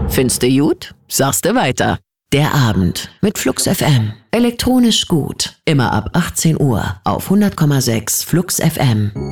Findest du gut? Sagst du weiter. Der Abend mit Flux FM. Elektronisch gut. Immer ab 18 Uhr auf 100,6 Flux FM.